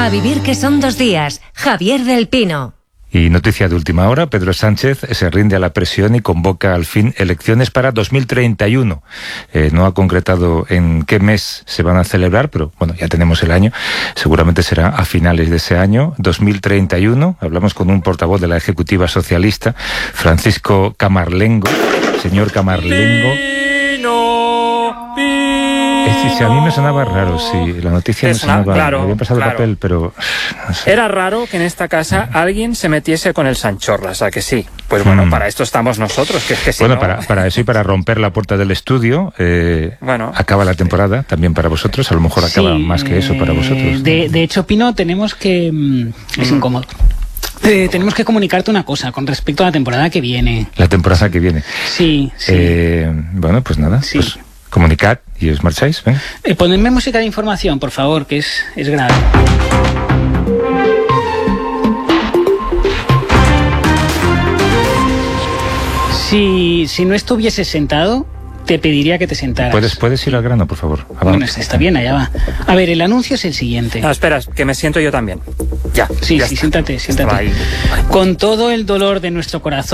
A vivir que son 2 días. Javier del Pino. Y noticia de última hora, Pedro Sánchez se rinde a la presión y convoca al fin elecciones para 2031. No ha concretado en qué mes se van a celebrar, pero bueno, ya tenemos el año. Seguramente será a finales de ese año, 2031. Hablamos con un portavoz de la Ejecutiva Socialista, Francisco Camarlengo. Señor Camarlengo. Si a mí me sonaba raro, sí, la noticia me sonaba, claro, me habían pasado el papel, pero no sé. Era raro que en esta casa alguien se metiese con el Sanchorlas, ¿a que sí? Pues bueno, para esto estamos nosotros, que es que sí. Bueno, ¿no? para eso y para romper la puerta del estudio, acaba la temporada, también para vosotros, a lo mejor acaba más que eso para vosotros. De hecho, Pino, tenemos que... es incómodo. Tenemos que comunicarte una cosa con respecto a la temporada que viene. La temporada que viene. Sí. Bueno, pues nada, sí. Pues comunicad y os marcháis, ¿ven? Ponedme música de información, por favor, que es grave. Si no estuvieses sentado, te pediría que te sentaras. ¿Puedes ir al grano, por favor? Bueno, está bien, allá va. A ver, el anuncio es el siguiente. No, espera, que me siento yo también. Ya. Sí, siéntate. Ahí. Con todo el dolor de nuestro corazón,